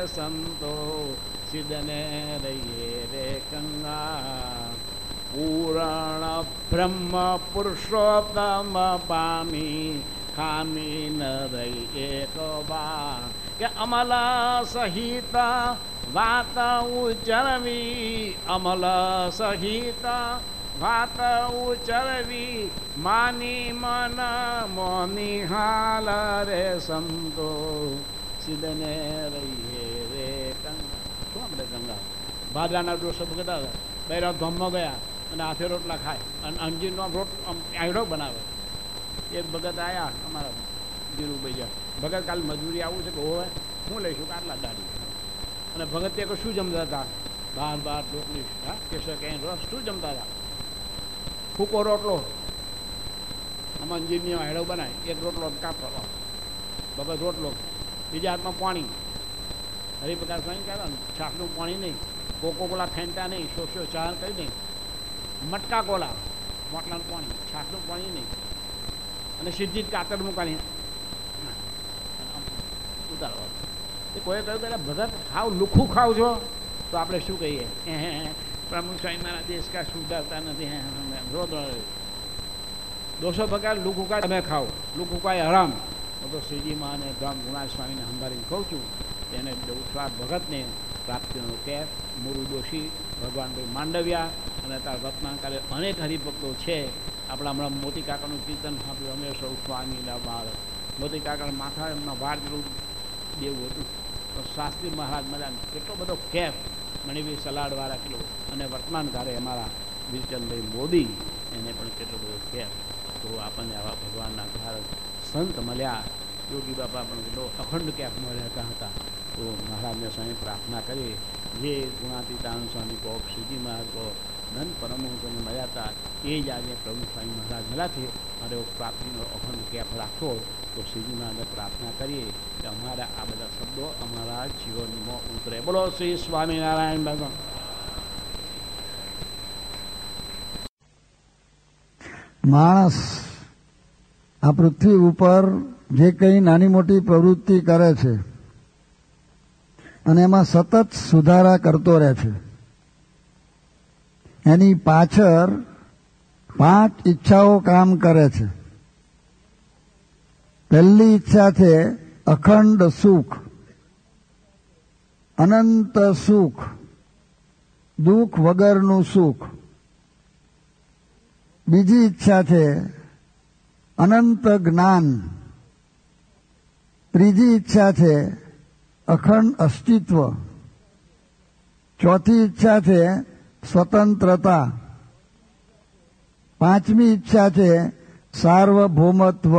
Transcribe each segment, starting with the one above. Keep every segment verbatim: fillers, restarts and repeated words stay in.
સંતો સિદ્ધને રહીએ રે કંગા. પૂરણ બ્રહ્મ પુરુષોત્તમ પામી ખામી ન રહી એક બા. કે અમલ સહિત વાત ઉચરવી, અમલ સહિત વાત ઉચરવી, માની મન મોની હાલ રે સંતો સિદ્ધને રહીએ રે કંગા. શું આપણે ગંગા ભાદરાના દોષો બધા બૈરા ધોમમાં ગયા અને હાથે રોટલા ખાય અને અંજીરનો રોટ આયડો બનાવે. એક ભગત આવ્યા અમારા ધીરુભાઈ, ભગત કાલ મજૂરી આવું છે કે હોય હું લઈશું આટલા દાડી. અને ભગત તે શું જમતા હતા? બાર બાર રોટલી, હા કેસર કંઈ રસ શું જમતા હતા? ફૂકો રોટલો, આમાં અંજીરની આયડો બનાય, એક રોટલો કાપો, ભગત રોટલો, બીજા હાથમાં પાણી. હરિપ્રકાશ સ્વામી કહેતા ને છાસનું પાણી નહીં, કોકો કોલા ફેંટા નહીં, સોસ્યો ચા કરી નહીં, મટકા કોલા મોટલાનું પાણી, છાસનું પાણી નહીં, અને સીધી જ કાતર મૂકવાની ઉતારવા. એ કોઈ કહ્યું કે ભગત ખાવ લુખું ખાવ છો તો આપણે શું કહીએ? પ્રમુખ સ્વામી મારા દેશ કા સુધારતા નથી. રોજ દોસો પગાર લુખું કા તમે ખાઓ, લુખું કાય હરામ. હું તો શ્રીજીમાં અને બ્રહ્મ ગુણા સ્વામીને સંભાળીને કહું છું. તેને સ્વાદ ભગતને પ્રાપ્તિનો કેફ, મુરુ દોશી, ભગવાનભાઈ માંડવ્યા અને તાર રત્નાકારે અનેક હરિભક્તો છે. આપણા હમણાં મોતી કાકાનું કીર્તન સાંભળ્યું અમે સૌ સ્વામીના બાળ. મોતી કાકાના માથા એમના વાર જેટલું દેવું હતું. તો શાસ્ત્રી મહારાજ મળ્યા, કેટલો બધો કેફ મણિભાઈ સલાડવાળા કિલો, અને વર્તમાનકારે અમારા વીરચંદભાઈ મોદી એને પણ કેટલો બધો કેફ. તો આપણને આવા ભગવાનના ઘર સંત મળ્યા. યોગી બાપા પણ કેટલો અખંડ કેફમાં રહેતા હતા. તો મહારાજને સ્વામી પ્રાર્થના કરીએ, જે ગુણાતીતાનંદ સ્વામી કહો, શ્રીજી મહારાજ કહો, નંદ પરમહંસોને મળ્યા હતા, એ જ આજે પ્રભુ સ્વામી મહારાજ મળ્યા છે. અને પ્રાપ્તિનો અખંડ કેફ રાખો તો શ્રીજી મહારાજને પ્રાર્થના કરીએ કે અમારા આ બધા શબ્દો અમારા જીવનમાં ઉતરે. બોલો શ્રી સ્વામિનારાયણ ભગવાન. માણસ આ પૃથ્વી ઉપર જે કંઈ નાની મોટી પ્રવૃત્તિ કરે છે અને એમાં સતત સુધારા કરતો રહે છે, એની પાછળ પાંચ ઈચ્છાઓ કામ કરે છે. પહેલી ઈચ્છા છે અખંડ સુખ, અનંત સુખ, દુઃખ વગરનું સુખ. બીજી ઈચ્છા છે અનંત જ્ઞાન. ત્રીજી ઈચ્છા છે અખંડ અસ્તિત્વ. ચોથી ઈચ્છા છે સ્વતંત્રતા. પાંચમી ઈચ્છા છે સાર્વભૌમત્વ.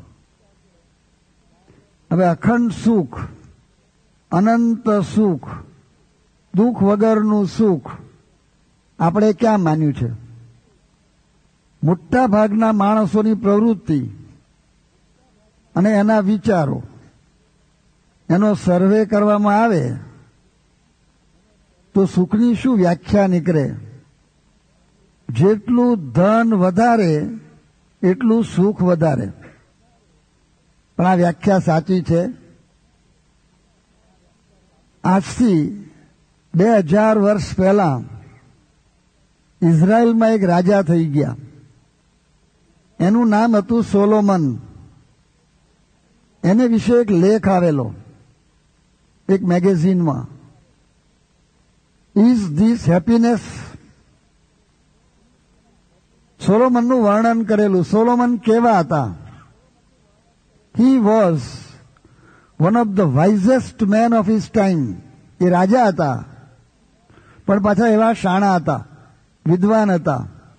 હવે અખંડ સુખ, અનંત સુખ, દુઃખ વગરનું સુખ આપણે ક્યાં માન્યું છે? મોટા ભાગના માણસોની પ્રવૃત્તિ અને એના વિચારો, એનો સર્વે કરવામાં આવે તો સુખની શું વ્યાખ્યા નીકળે? જેટલું ધન વધારે એટલું સુખ વધારે. પણ આ વ્યાખ્યા સાચી છે? આજથી બે હજાર વર્ષ પહેલા ઇઝરાયલમાં એક રાજા થઈ ગયા. એનું નામ હતું સોલોમન. એને વિશે એક લેખ આવેલો એક મેગેઝિનમાં. Is this happiness? સોલોમનનું વર્ણન કરેલું. સોલોમન કેવા હતા? He was one of the વાઇઝેસ્ટ man of his time. એ રાજા હતા પણ પાછા એવા શાણા હતા, વિદ્વાન હતા.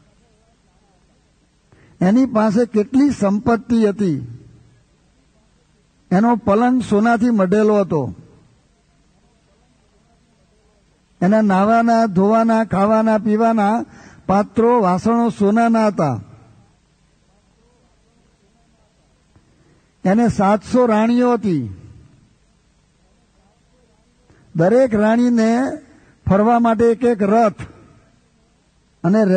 એની પાસે કેટલી સંપત્તિ હતી. એનો પલંગ સોનાથી મઢેલો હતો. એના નાવાના, ધોવાના, ખાવાના, પીવાના પાત્રો, વાસણો સોનાના હતા. એને સાતસો રાણીઓ હતી. દરેક રાણીને ફરવા માટે એક એક રથ અને